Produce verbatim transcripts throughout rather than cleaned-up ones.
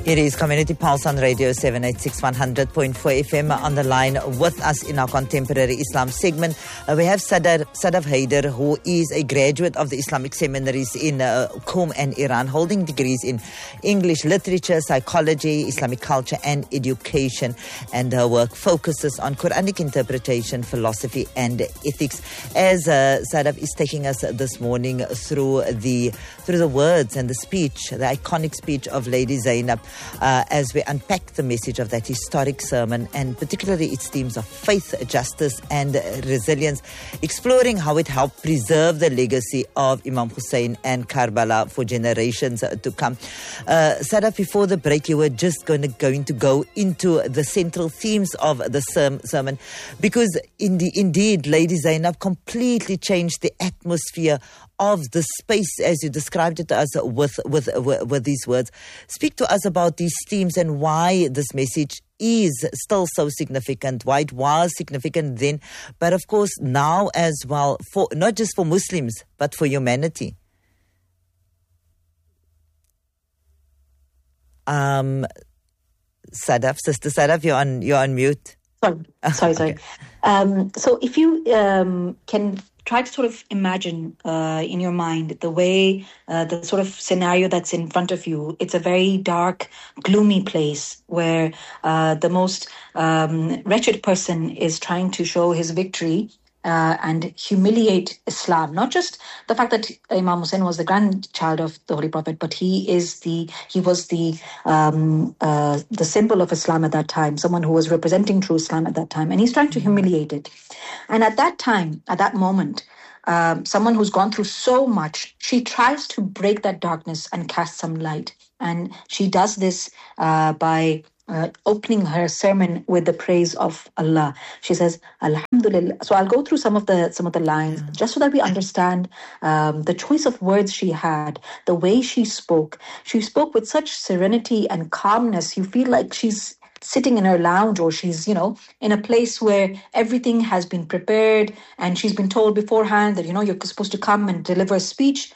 It is Community Pulse on Radio seven eighty-six one hundred point four F M. On the line with us in our Contemporary Islam segment, uh, we have Sadaf, Sadaf Haider, who is a graduate of the Islamic seminaries in uh, Qom and Iran, holding degrees in English literature, psychology, Islamic culture and education. And her work focuses on Quranic interpretation, philosophy and ethics. As uh, Sadaf is taking us this morning through the, through the words and the speech, the iconic speech of Lady Zainab, Uh, as we unpack the message of that historic sermon and particularly its themes of faith, justice and resilience, exploring how it helped preserve the legacy of Imam Hussein and Karbala for generations to come. Uh, Sadaf, before the break, you were just going to, going to go into the central themes of the serm- sermon because in the, indeed, Lady Zainab completely changed the atmosphere of the space as you described it to us with, with, with, with these words. Speak to us about these themes and why this message is still so significant, why it was significant then, but of course now as well, for not just for Muslims, but for humanity. Um, Sadaf, Sister Sadaf, you're on, you're on mute. Sorry, sorry, sorry. Okay. Um, so if you um, can try to sort of imagine uh, in your mind the way, uh, the sort of scenario that's in front of you. It's a very dark, gloomy place where uh, the most um, wretched person is trying to show his victory uh, and humiliate Islam. Not just the fact that Imam Hussein was the grandchild of the Holy Prophet, but he is the he was the um, uh, the symbol of Islam at that time, someone who was representing true Islam at that time, and he's trying to humiliate it. And at that time, at that moment, um, someone who's gone through so much, she tries to break that darkness and cast some light. And she does this uh, by uh, opening her sermon with the praise of Allah. She says, Alhamdulillah. So I'll go through some of the some of the lines just so that we understand um, the choice of words she had, the way she spoke. She spoke with such serenity and calmness. You feel like she's sitting in her lounge, or she's, you know, in a place where everything has been prepared and she's been told beforehand that, you know, you're supposed to come and deliver a speech.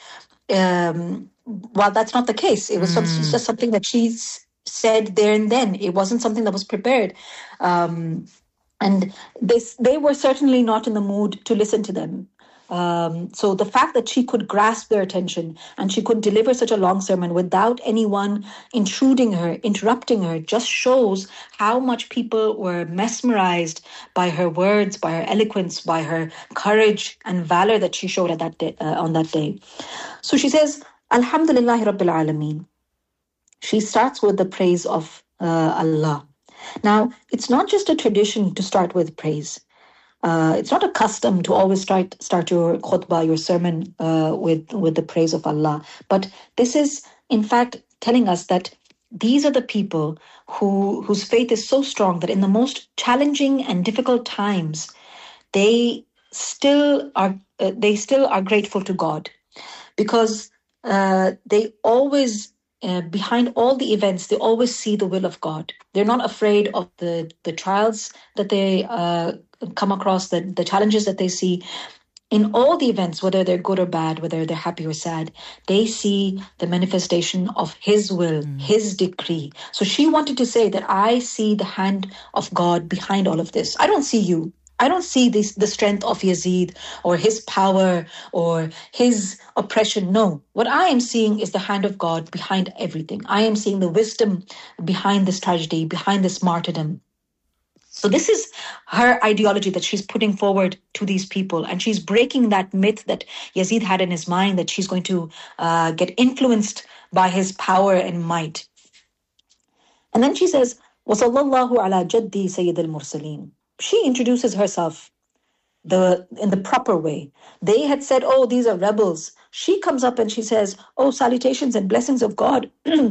Um, well, that's not the case. It was mm. some, it's just something that she's said there and then. It wasn't something that was prepared. Um, and this, they were certainly not in the mood to listen to them. Um, so the fact that she could grasp their attention and she could deliver such a long sermon without anyone intruding her, interrupting her, just shows how much people were mesmerized by her words, by her eloquence, by her courage and valor that she showed at that day, uh, on that day. So she says, Alhamdulillahi Rabbil Alameen. She starts with the praise of uh, Allah. Now, it's not just a tradition to start with praise. Uh, it's not a custom to always start start your khutbah, your sermon, uh, with with the praise of Allah. But this is, in fact, telling us that these are the people who whose faith is so strong that in the most challenging and difficult times, they still are uh, they still are grateful to God, because uh, they always. Uh, behind all the events, they always see the will of God. They're not afraid of the, the trials that they uh, come across, the, the challenges that they see. In all the events, whether they're good or bad, whether they're happy or sad, they see the manifestation of His will, mm. His decree. So she wanted to say that I see the hand of God behind all of this. I don't see you. I don't see this, the strength of Yazid or his power or his oppression. No, what I am seeing is the hand of God behind everything. I am seeing the wisdom behind this tragedy, behind this martyrdom. So this is her ideology that she's putting forward to these people. And she's breaking that myth that Yazid had in his mind, that she's going to uh, get influenced by his power and might. And then she says, وَصَلَّى اللَّهُ عَلَى جَدِّي سَيِّدِ الْمُرْسَلِينَ. She introduces herself the in the proper way. They had said, oh, these are rebels. She comes up and she says, oh, salutations and blessings of God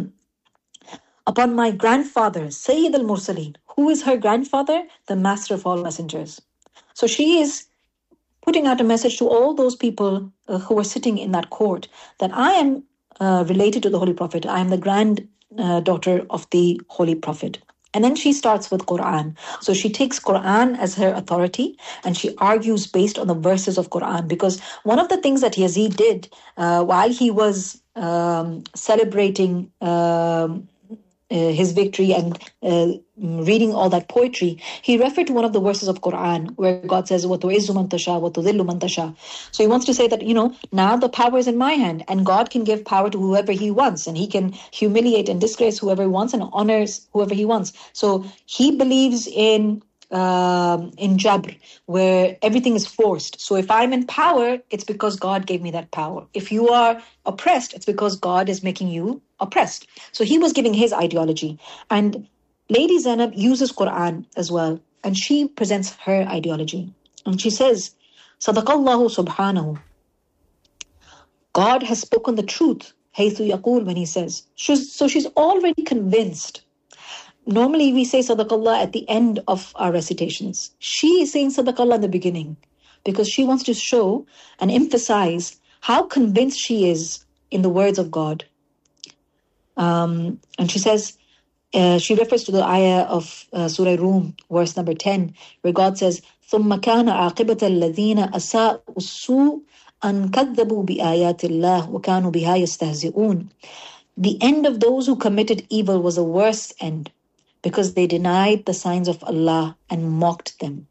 upon my grandfather, Sayyid al-Mursaleen. Who is her grandfather? The master of all messengers. So she is putting out a message to all those people uh, who are sitting in that court that I am uh, related to the Holy Prophet. I am the granddaughter of the Holy Prophet. And then she starts with Quran. So she takes Quran as her authority and she argues based on the verses of Quran. Because one of the things that Yazid did uh, while he was um, celebrating um, uh, his victory and uh, reading all that poetry, he referred to one of the verses of Quran where God says, وَتُعِزُّ مَن تَشَاءُ وَتُذِلُّ مَن تَشَاءُ. So he wants to say that, you know, now the power is in my hand, and God can give power to whoever he wants, and he can humiliate and disgrace whoever he wants and honors whoever he wants. So he believes in um, in Jabr, where everything is forced. So if I'm in power, it's because God gave me that power. If you are oppressed, it's because God is making you oppressed. So he was giving his ideology. And Lady Zainab uses Quran as well, and she presents her ideology. And she says, Sadaqallahu subhanahu. God has spoken the truth, haythu yaqul, when he says. She's, so she's already convinced. Normally we say Sadaqallah at the end of our recitations. She is saying Sadaqallah in the beginning because she wants to show and emphasize how convinced she is in the words of God. Um, and she says, uh, she refers to the ayah of uh, Surah Rum, verse number ten, where God says, ثُمَّ كَانَ عَاقِبَةَ الَّذِينَ أَسَاءُوا السُّوءَ أَن كَذَّبُوا بِآيَاتِ اللَّهِ وَكَانُوا بِهَا يَسْتَهْزِئُونَ. The end of those who committed evil was the worst end, because they denied the signs of Allah and mocked them.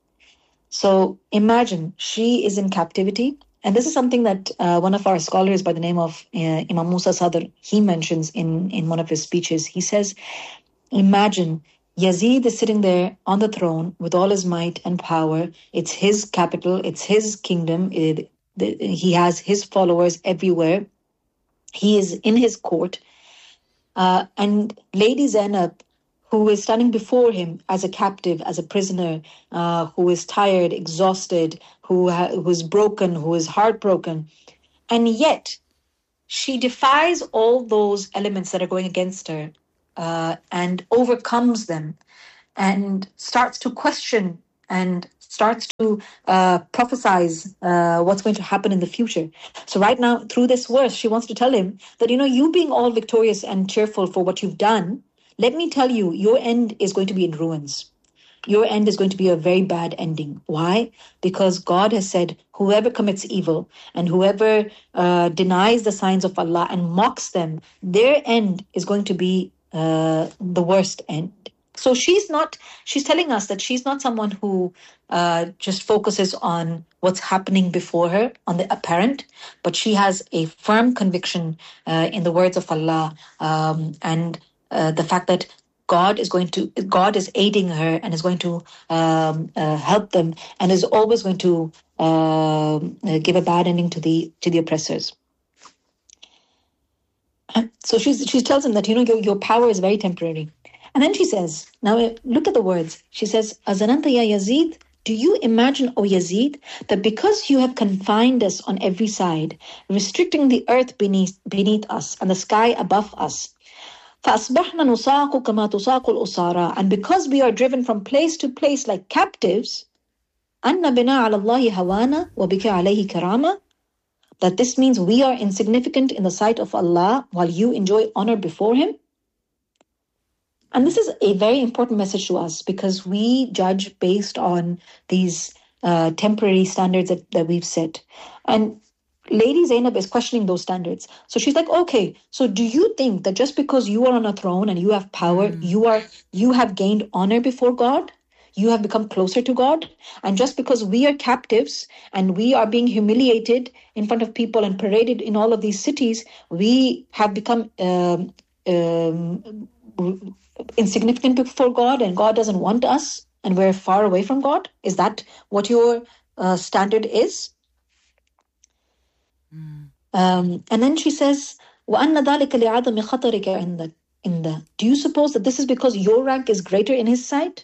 So imagine, she is in captivity. And this is something that uh, one of our scholars by the name of uh, Imam Musa Sadr, he mentions in, in one of his speeches. He says, imagine Yazid is sitting there on the throne with all his might and power. It's his capital. It's his kingdom. It, the, he has his followers everywhere. He is in his court. Uh, and Lady Zainab, who is standing before him as a captive, as a prisoner, uh, who is tired, exhausted, who ha- who is broken, who is heartbroken. And yet, she defies all those elements that are going against her uh, and overcomes them and starts to question and starts to uh, prophesize uh, what's going to happen in the future. So right now, through this verse, she wants to tell him that, you know, you being all victorious and cheerful for what you've done, let me tell you, your end is going to be in ruins. Your end is going to be a very bad ending. Why? Because God has said, whoever commits evil and whoever uh, denies the signs of Allah and mocks them, their end is going to be uh, the worst end. So she's not, she's telling us that she's not someone who uh, just focuses on what's happening before her, on the apparent, but she has a firm conviction uh, in the words of Allah um, and Uh, the fact that God is going to, God is aiding her and is going to um, uh, help them and is always going to uh, give a bad ending to the to the oppressors. And so she's, she tells him that, you know, your, your power is very temporary. And then she says, now look at the words. She says, Azananta ya Yazid, do you imagine, O Yazid, that because you have confined us on every side, restricting the earth beneath, beneath us and the sky above us, فَأَصْبَحْنَا نُسَاقُ كَمَا تُسَاقُ الْأُسَارَى, and because we are driven from place to place like captives, أَنَّ بِنَا عَلَى اللَّهِ هَوَانَا وَبِكَ عَلَيْهِ كَرَامَةً, that this means we are insignificant in the sight of Allah while you enjoy honor before Him. And this is a very important message to us because we judge based on these uh, temporary standards that, that we've set. And Lady Zainab is questioning those standards. So she's like, okay, so do you think that just because you are on a throne and you have power, mm. you are you have gained honor before God? You have become closer to God? And just because we are captives and we are being humiliated in front of people and paraded in all of these cities, we have become um, um, insignificant before God and God doesn't want us and we're far away from God? Is that what your uh, standard is? Mm. Um, and then she says, وَأَنَّ ذَلِكَ لِعَدَمِ خَطَرِكَ عِنْدَ. Do you suppose that this is because your rank is greater in His sight?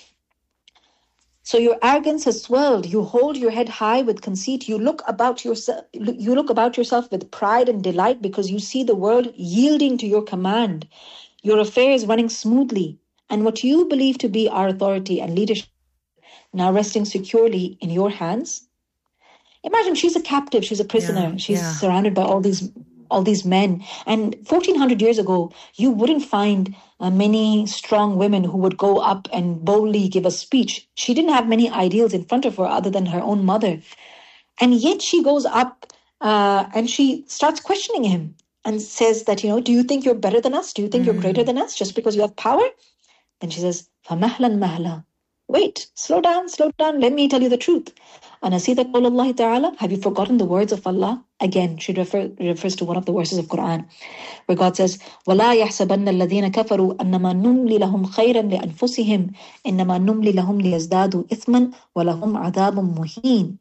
So your arrogance has swelled. You hold your head high with conceit. You look about yourself. You look about yourself with pride and delight because you see the world yielding to your command. Your affairs running smoothly, and what you believe to be our authority and leadership now resting securely in your hands. Imagine she's a captive, she's a prisoner, yeah, she's yeah. surrounded by all these all these men. And fourteen hundred years ago, you wouldn't find uh, many strong women who would go up and boldly give a speech. She didn't have many ideals in front of her other than her own mother. And yet she goes up uh, and she starts questioning him. and says that, you know, do you think you're better than us? Do you think mm. you're greater than us just because you have power? Then she says, فَمَهْلًا مَهْلًا. Wait, slow down, slow down. Let me tell you the truth. أَنَسِيتَ قَوْلَ اللَّهِ تَعَالَى. Have you forgotten the words of Allah? Again, she refer, refers to one of the verses of Quran, where God says, وَلَا يَحْسَبَنَّ الَّذِينَ كَفَرُوا أَنَّمَا نُمْلِي لَهُمْ خَيْرًا لِأَنفُسِهِمْ إِنَّمَا نُمْلِي لَهُمْ لِيَزْدَادُوا إِثْمًا وَلَهُمْ عَذَابٌ مُهِينٌ.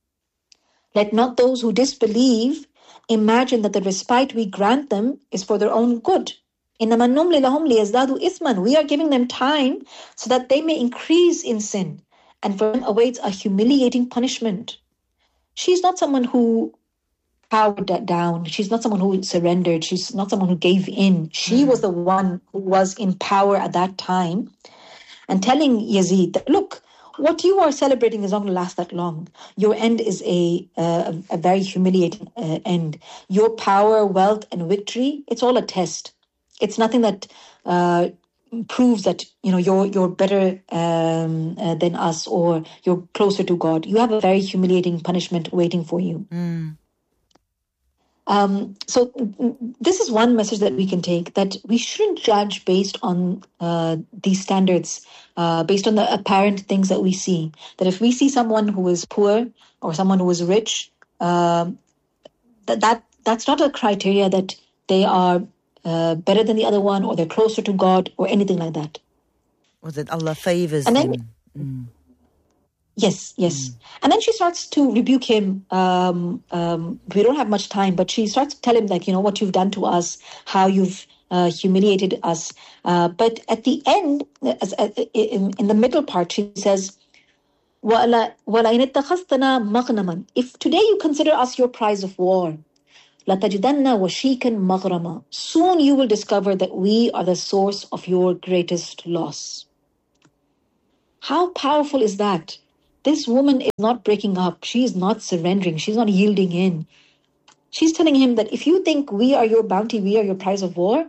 Let not those who disbelieve imagine that the respite we grant them is for their own good. إِنَّمَا نُمْلِي لَهُمْ لِيَزْدَادُوا إِثْمًا. We are giving them time so that they may increase in sin, and for them awaits a humiliating punishment. She's not someone who powered that down. She's not someone who surrendered. She's not someone who gave in. She mm. was the one who was in power at that time, and telling Yazid that, look, what you are celebrating is not going to last that long. Your end is a uh, a very humiliating uh, end. Your power, wealth, and victory, it's all a test. It's nothing that uh, proves that, you know, you're you're better um, uh, than us, or you're closer to God. You have a very humiliating punishment waiting for you. Mm. Um, so this is one message that we can take, that we shouldn't judge based on uh, these standards, uh, based on the apparent things that we see. That if we see someone who is poor or someone who is rich, uh, that, that that's not a criteria that they are uh, better than the other one, or they're closer to God, or anything like that. Or that Allah favors and then, them. Mm. Yes, yes. Mm. And then she starts to rebuke him. Um, um, we don't have much time, but she starts to tell him, like, you know, what you've done to us, how you've uh, humiliated us. Uh, but at the end, as, uh, in, in the middle part, she says, وَلَا وَلَا إِنِ مَغْنَمًا. If today you consider us your prize of war, لَتَجِدَنَّ وَشِيكًا مَغْرَمًا. Soon you will discover that we are the source of your greatest loss. How powerful is that? This woman is not breaking up. She is not surrendering. She's not yielding in. She's telling him that if you think we are your bounty, we are your prize of war,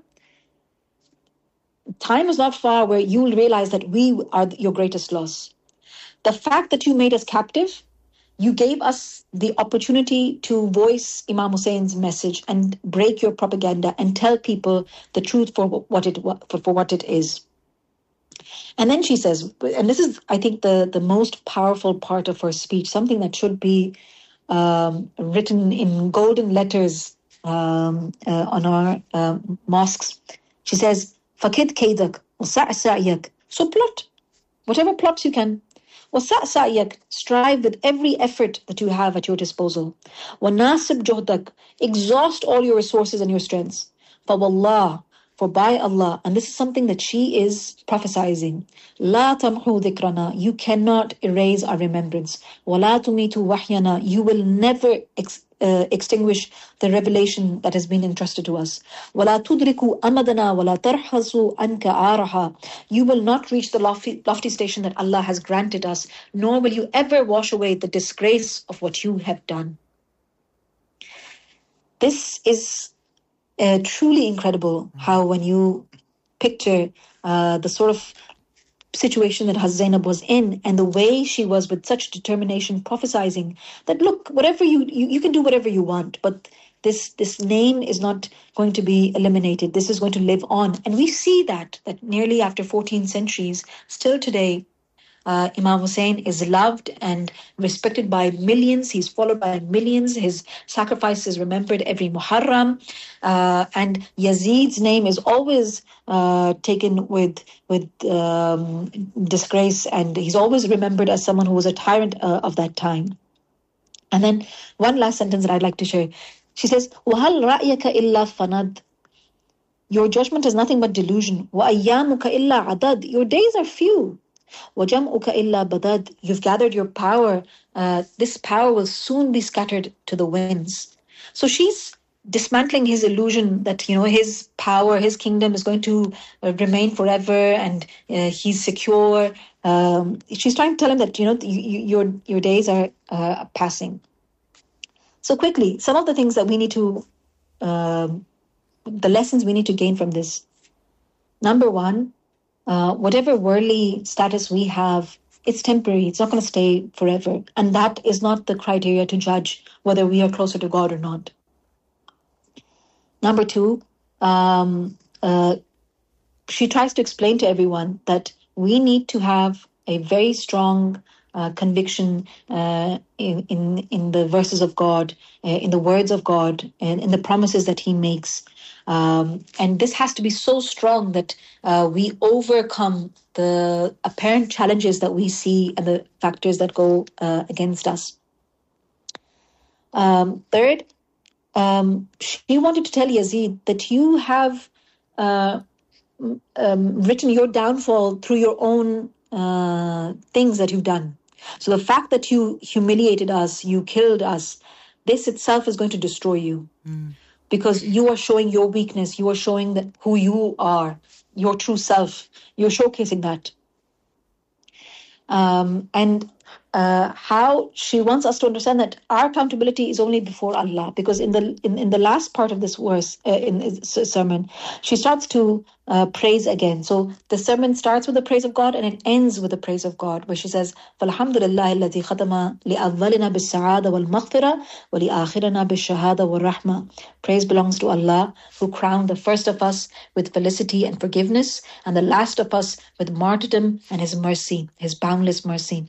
time is not far where you will realize that we are your greatest loss. The fact that you made us captive, you gave us the opportunity to voice Imam Hussein's message and break your propaganda and tell people the truth for what it for, for what it is. And then she says, and this is, I think, the, the most powerful part of her speech, something that should be um, written in golden letters um, uh, on our uh, mosques. She says, فَكِدْ كَيْدَكْ وَسَعْ سَعْيَكْ. So plot, whatever plots you can. وَسَعْ سَعْيَكْ. Strive with every effort that you have at your disposal. وَنَاسِبْ جُهْدَكْ. Exhaust all your resources and your strengths. فَوَاللَّهِ. For by Allah, and this is something that she is prophesizing, La tamhu dhikrana, you cannot erase our remembrance. Wala tumitu wahyana, you will never ex- uh, extinguish the revelation that has been entrusted to us. Wala tudriku amadana, wala tarhasu anka araha, you will not reach the lofty, lofty station that Allah has granted us, nor will you ever wash away the disgrace of what you have done. This is Uh, truly incredible how when you picture uh, the sort of situation that Hazrat Zainab was in, and the way she was with such determination prophesizing that, look, whatever you, you, you can do whatever you want, but this, this name is not going to be eliminated. This is going to live on. And we see that, that nearly after fourteen centuries, still today, Uh, Imam Hussein is loved and respected by millions. He's followed by millions. His sacrifice is remembered every Muharram. Uh, and Yazid's name is always uh, taken with with um, disgrace, and he's always remembered as someone who was a tyrant uh, of that time. And then one last sentence that I'd like to share. She says, وَهَلْ رَأْيَكَ إِلَّا فَنَدْ. Your judgment is nothing but delusion. وَأَيَّامُكَ إِلَّا عَدَدْ. Your days are few. وَجَمْعُكَ إِلَّا بَدَدْ. You've gathered your power. Uh, this power will soon be scattered to the winds. So she's dismantling his illusion that, you know, his power, his kingdom is going to uh, remain forever, and uh, he's secure. Um, she's trying to tell him that, you know, you, your your days are uh, passing. So quickly, some of the things that we need to, uh, the lessons we need to gain from this. Number one, Uh, whatever worldly status we have, it's temporary. It's not going to stay forever. And that is not the criteria to judge whether we are closer to God or not. Number two, um, uh, she tries to explain to everyone that we need to have a very strong uh, conviction uh, in, in in the verses of God, uh, in the words of God, and in the promises that He makes. Um, and this has to be so strong that uh, we overcome the apparent challenges that we see and the factors that go uh, against us. Um, third, um, she wanted to tell Yazid that you have uh, um, written your downfall through your own uh, things that you've done. So the fact that you humiliated us, you killed us, this itself is going to destroy you. Mm. Because you are showing your weakness, you are showing that who you are, your true self. You're showcasing that. Um, and uh, how she wants us to understand that our accountability is only before Allah. Because in the in, in the last part of this verse, uh, in this sermon, she starts to uh, praise again. So the sermon starts with the praise of God and it ends with the praise of God, where she says, فَالْحَمْدُ لِلَّهِ الَّذِي خَتَمَ لِأَوَّلِنَا بِالسَّعَادَةِ وَالْمَغْفِرَةِ وَلِآخِرِنَا بِالشَّهَادَةِ وَالرَّحْمَةِ. Praise belongs to Allah, who crowned the first of us with felicity and forgiveness, and the last of us with martyrdom and His mercy, His boundless mercy.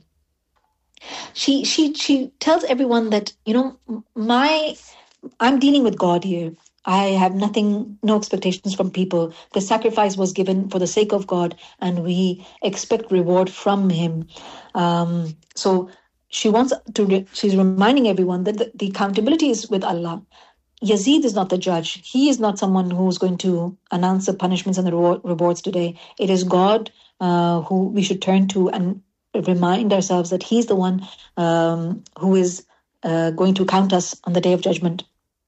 She she she tells everyone that, you know, my I'm dealing with God here. I have nothing, no expectations from people. The sacrifice was given for the sake of God, and we expect reward from Him. Um, so she wants to. Re- she's reminding everyone that the, the accountability is with Allah. Yazid is not the judge. He is not someone who's going to announce the punishments and the reward, rewards today. It is God uh, who we should turn to and remind ourselves that He's the one um, who is uh, going to count us on the Day of Judgment.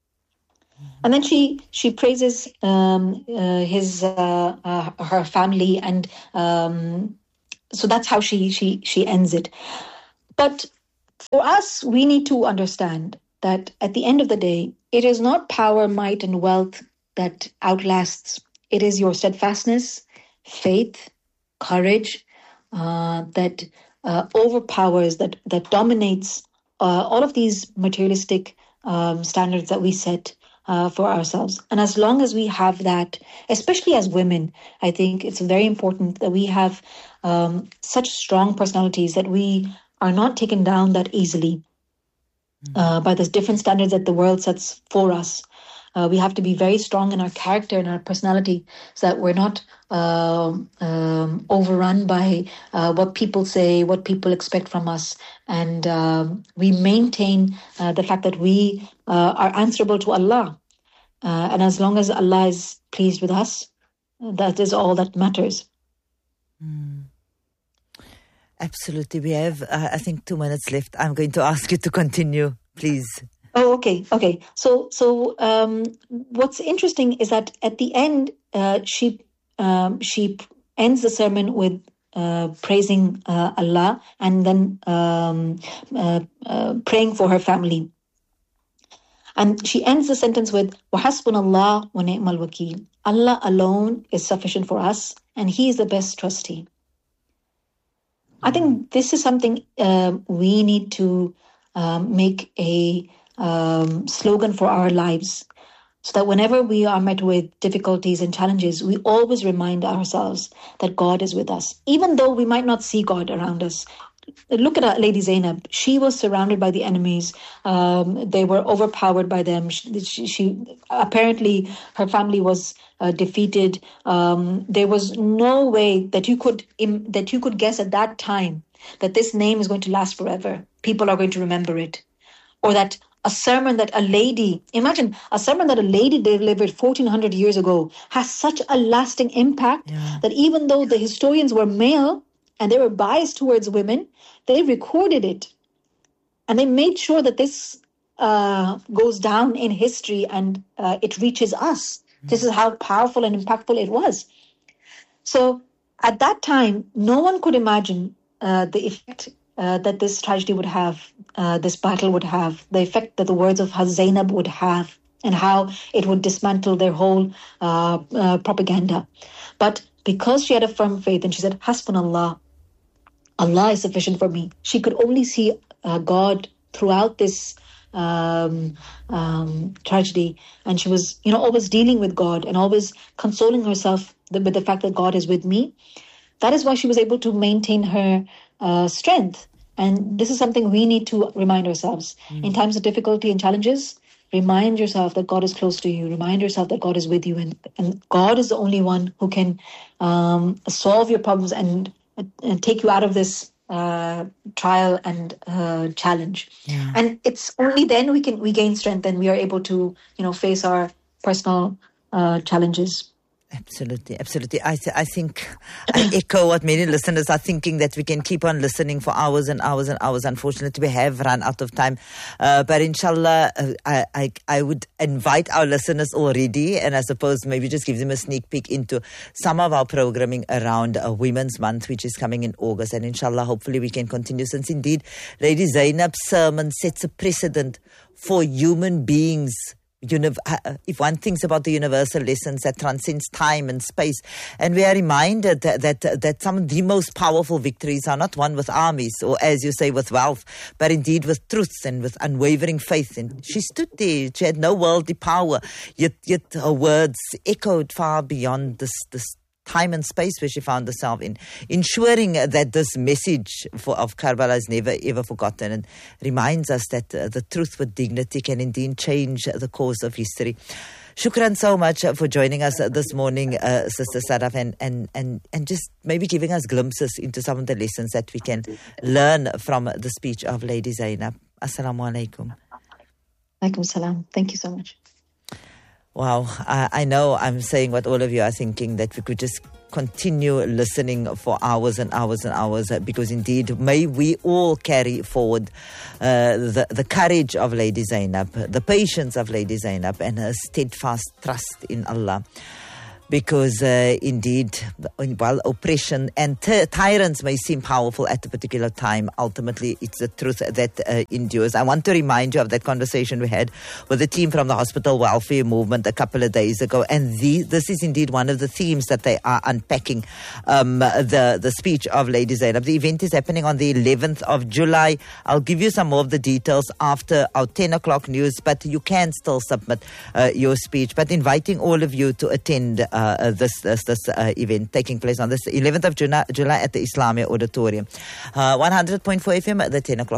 And then she she praises um, uh, his uh, uh, her family, and um, so that's how she she she ends it. But for us, we need to understand that at the end of the day, it is not power, might, and wealth that outlasts. It is your steadfastness, faith, courage uh, that uh, overpowers, that that dominates uh, all of these materialistic um, standards that we set uh, for ourselves. And as long as we have that, especially as women, I think it's very important that we have um, such strong personalities that we are not taken down that easily uh, by the different standards that the world sets for us. Uh, we have to be very strong in our character and our personality so that we're not uh, um, overrun by uh, what people say, what people expect from us. And um, we maintain uh, the fact that we uh, are answerable to Allah. Uh, and as long as Allah is pleased with us, that is all that matters. Mm. Absolutely. We have, uh, I think, two minutes left. I'm going to ask you to continue, please. Oh, okay, okay. So, so um, what's interesting is that at the end, uh, she um, she ends the sermon with uh, praising uh, Allah and then um, uh, uh, praying for her family. And she ends the sentence with وَحَسْبُنَ wa ni'mal wakeel. Allah alone is sufficient for us, and He is the best trustee. I think this is something uh, we need to um, make a um, slogan for our lives, so that whenever we are met with difficulties and challenges, we always remind ourselves that God is with us, even though we might not see God around us. Look at Lady Zainab. She was surrounded by the enemies. Um, they were overpowered by them. She, she, she apparently her family was uh, defeated. Um, there was no way that you could im- that you could guess at that time that this name is going to last forever. People are going to remember it, or that a sermon that a lady, imagine a sermon that a lady delivered fourteen hundred years ago has such a lasting impact yeah. that even though the historians were male and they were biased towards women, they recorded it. And they made sure that this uh, goes down in history and uh, it reaches us. Mm-hmm. This is how powerful and impactful it was. So at that time, no one could imagine uh, the effect uh, that this tragedy would have, uh, this battle would have, the effect that the words of Zainab would have, and how it would dismantle their whole uh, uh, propaganda. But because she had a firm faith and she said, Hasbunallah, Allah is sufficient for me. She could only see uh, God throughout this um, um, tragedy, and she was, you know, always dealing with God and always consoling herself with the fact that God is with me. That is why she was able to maintain her uh, strength. And this is something we need to remind ourselves. Mm. In times of difficulty and challenges, remind yourself that God is close to you. Remind yourself that God is with you. And, and God is the only one who can um, solve your problems and, and take you out of this uh, trial and uh, challenge. Yeah. And it's only then we can we gain strength and we are able to, you know, face our personal uh, challenges. Absolutely, absolutely. I th- I think I echo what many listeners are thinking, that we can keep on listening for hours and hours and hours. Unfortunately, we have run out of time. Uh, but inshallah, uh, I, I I would invite our listeners already, and I suppose maybe just give them a sneak peek into some of our programming around uh, Women's Month, which is coming in August. And inshallah, hopefully we can continue, since indeed Lady Zainab's sermon sets a precedent for human beings. If one thinks about the universal lessons that transcends time and space, and we are reminded that, that that some of the most powerful victories are not won with armies or, as you say, with wealth, but indeed with truths and with unwavering faith. And she stood there; she had no worldly power, yet yet her words echoed far beyond this this. time and space where she found herself in, ensuring that this message for, of Karbala is never ever forgotten, and reminds us that uh, the truth with dignity can indeed change the course of history. Shukran so much for joining us this morning, uh, Sister Sadaf, and, and, and, and just maybe giving us glimpses into some of the lessons that we can learn from the speech of Lady Zainab. Assalamu alaikum. Alaikum salam. Thank you so much. Wow, I, I know I'm saying what all of you are thinking, that we could just continue listening for hours and hours and hours, because indeed may we all carry forward uh, the, the courage of Lady Zainab, the patience of Lady Zainab, and her steadfast trust in Allah. Because uh, indeed, while oppression and t- tyrants may seem powerful at a particular time, ultimately it's the truth that uh, endures. I want to remind you of that conversation we had with the team from the Hospital Welfare Movement a couple of days ago, and the, this is indeed one of the themes that they are unpacking, um, the, the speech of Lady Zainab. The event is happening on the eleventh of July. I'll give you some more of the details after our ten o'clock news, but you can still submit uh, your speech. But inviting all of you to attend Uh, this this, this uh, event taking place on this eleventh of July, July at the Islamia Auditorium. Uh, one hundred point four F M at the ten o'clock.